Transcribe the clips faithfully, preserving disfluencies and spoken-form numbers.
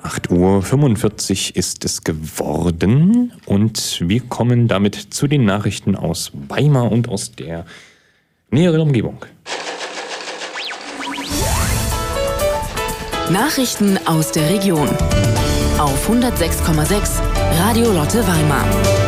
acht Uhr fünfundvierzig ist es geworden und wir kommen damit zu den Nachrichten aus Weimar und aus der näheren Umgebung. Nachrichten aus der Region auf hundertsechs Komma sechs Radio Lotte Weimar.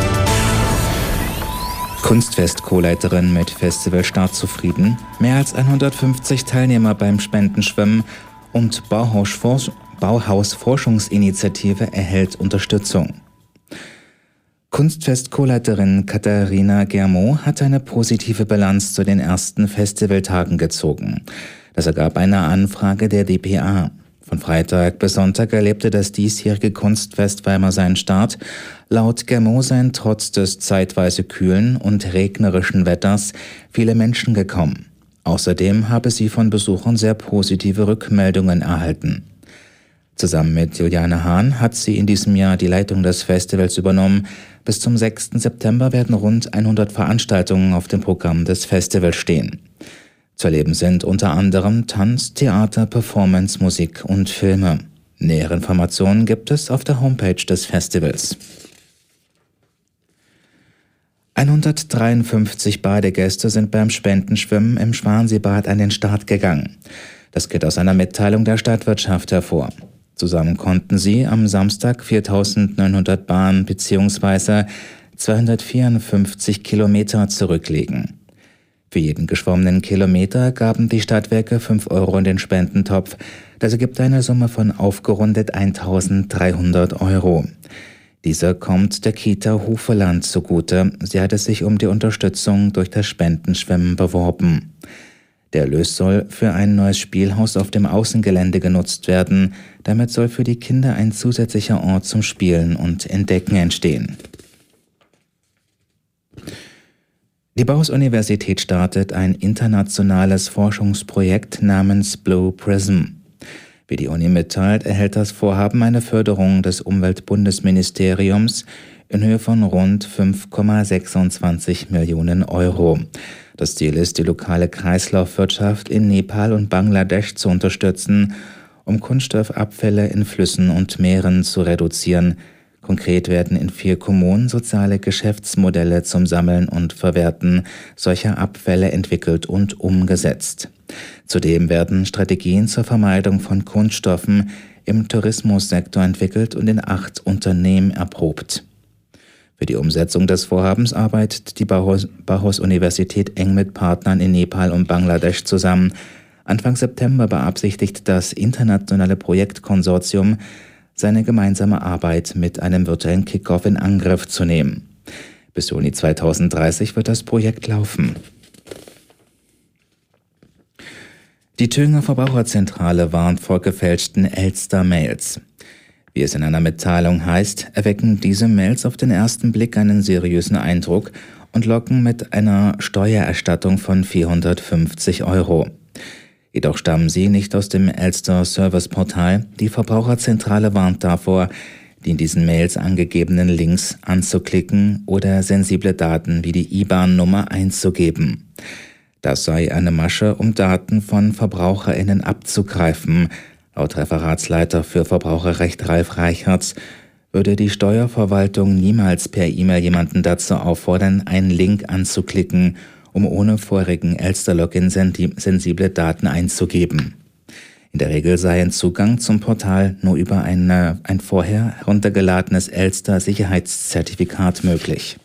Kunstfest-Co-Leiterin mit Festivalstart zufrieden, mehr als hundertfünfzig Teilnehmer beim Spendenschwimmen und Bauhaus- Bauhaus-Forschungsinitiative erhält Unterstützung. Kunstfest-Co-Leiterin Katharina Germo hat eine positive Bilanz zu den ersten Festivaltagen gezogen. Das ergab eine Anfrage der D P A. Von Freitag bis Sonntag erlebte das diesjährige Kunstfest Weimar seinen Start. Laut Germo seien trotz des zeitweise kühlen und regnerischen Wetters viele Menschen gekommen. Außerdem habe sie von Besuchern sehr positive Rückmeldungen erhalten. Zusammen mit Juliane Hahn hat sie in diesem Jahr die Leitung des Festivals übernommen. Bis zum sechsten September werden rund hundert Veranstaltungen auf dem Programm des Festivals stehen. Zu erleben sind unter anderem Tanz, Theater, Performance, Musik und Filme. Nähere Informationen gibt es auf der Homepage des Festivals. hundertdreiundfünfzig Badegäste sind beim Spendenschwimmen im Schwanseebad an den Start gegangen. Das geht aus einer Mitteilung der Stadtwirtschaft hervor. Zusammen konnten sie am Samstag viertausendneunhundert Bahnen bzw. zweihundertvierundfünfzig Kilometer zurücklegen. Für jeden geschwommenen Kilometer gaben die Stadtwerke fünf Euro in den Spendentopf. Das ergibt eine Summe von aufgerundet eintausenddreihundert Euro. Dieser kommt der Kita Hufeland zugute. Sie hatte sich um die Unterstützung durch das Spendenschwimmen beworben. Der Erlös soll für ein neues Spielhaus auf dem Außengelände genutzt werden. Damit soll für die Kinder ein zusätzlicher Ort zum Spielen und Entdecken entstehen. Die Bauhaus-Universität startet ein internationales Forschungsprojekt namens Blue Prism. Wie die Uni mitteilt, erhält das Vorhaben eine Förderung des Umweltbundesministeriums in Höhe von rund fünf Komma sechsundzwanzig Millionen Euro. Das Ziel ist, die lokale Kreislaufwirtschaft in Nepal und Bangladesch zu unterstützen, um Kunststoffabfälle in Flüssen und Meeren zu reduzieren. Konkret werden in vier Kommunen soziale Geschäftsmodelle zum Sammeln und Verwerten solcher Abfälle entwickelt und umgesetzt. Zudem werden Strategien zur Vermeidung von Kunststoffen im Tourismussektor entwickelt und in acht Unternehmen erprobt. Für die Umsetzung des Vorhabens arbeitet die Bauhaus- Bauhaus-Universität eng mit Partnern in Nepal und Bangladesch zusammen. Anfang September beabsichtigt das internationale Projektkonsortium, seine gemeinsame Arbeit mit einem virtuellen Kickoff in Angriff zu nehmen. Bis Juni zweitausenddreißig wird das Projekt laufen. Die Thüringer Verbraucherzentrale warnt vor gefälschten Elster-Mails. Wie es in einer Mitteilung heißt, erwecken diese Mails auf den ersten Blick einen seriösen Eindruck und locken mit einer Steuererstattung von vierhundertfünfzig Euro. Jedoch stammen sie nicht aus dem Elster-Service-Portal. Die Verbraucherzentrale warnt davor, die in diesen Mails angegebenen Links anzuklicken oder sensible Daten wie die I B A N-Nummer einzugeben. Das sei eine Masche, um Daten von VerbraucherInnen abzugreifen. Laut Referatsleiter für Verbraucherrecht Ralf Reichertz würde die Steuerverwaltung niemals per E-Mail jemanden dazu auffordern, einen Link anzuklicken, um ohne vorigen Elster-Login sensible Daten einzugeben. In der Regel sei ein Zugang zum Portal nur über eine, ein vorher heruntergeladenes Elster-Sicherheitszertifikat möglich.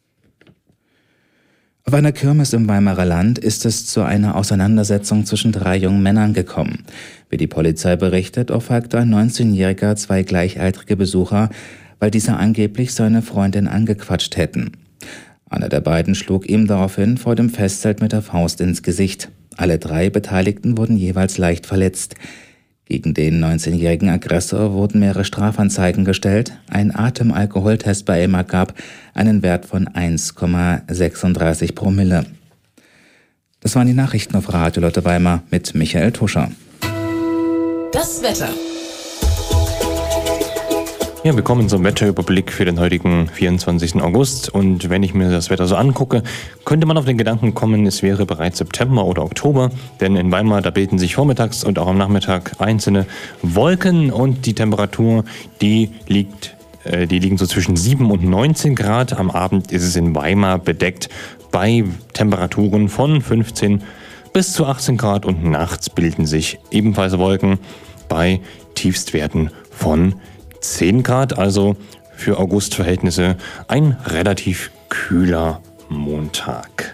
Auf einer Kirmes im Weimarer Land ist es zu einer Auseinandersetzung zwischen drei jungen Männern gekommen. Wie die Polizei berichtet, ohrfeigte ein neunzehnjähriger zwei gleichaltrige Besucher, weil diese angeblich seine Freundin angequatscht hätten. Einer der beiden schlug ihm daraufhin vor dem Festzelt mit der Faust ins Gesicht. Alle drei Beteiligten wurden jeweils leicht verletzt. Gegen den neunzehnjährigen Aggressor wurden mehrere Strafanzeigen gestellt. Ein Atemalkoholtest bei ihm ergab einen Wert von eins Komma sechsunddreißig Promille. Das waren die Nachrichten auf Radio Lotte Weimar mit Michael Tuscher. Das Wetter. Ja, wir kommen zum Wetterüberblick für den heutigen vierundzwanzigsten August. Und wenn ich mir das Wetter so angucke, könnte man auf den Gedanken kommen, es wäre bereits September oder Oktober. Denn in Weimar, da bilden sich vormittags und auch am Nachmittag einzelne Wolken. Und die Temperatur, die liegt, äh, die liegen so zwischen sieben und neunzehn Grad. Am Abend ist es in Weimar bedeckt bei Temperaturen von fünfzehn bis zu achtzehn Grad. Und nachts bilden sich ebenfalls Wolken bei Tiefstwerten von zehn Grad, also für Augustverhältnisse ein relativ kühler Montag.